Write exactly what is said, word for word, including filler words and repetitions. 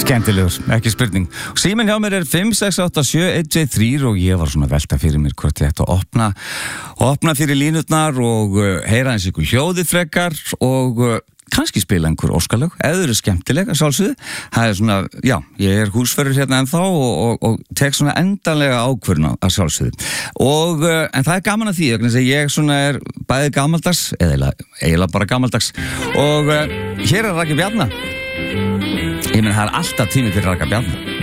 Skemmtilegur, ekki spurning. Síminn hjá mér er fimm sex átta sjö eitt tvö þrjú og ég var svona að velta fyrir mér hvort ég ætti að opna opna fyrir línurnar og uh, heyra eins ykkur hljóði frekar og uh, kannski spila einhver óskalög, eða eru skemmtilega sjálfsögðu. Það er svona, já, ég er húsförður hérna ennþá og, og, og tek svona endanlega ákvörðun að sjálfsögðu. Og, uh, en það er gaman að því, þannig að ég svona er bæði gamaldags, eða eiginlega bara gamaldags. Og uh, hér er Raggi Bjarna. Ég menn, það er alltaf tími fyrir Ragga Bjarna.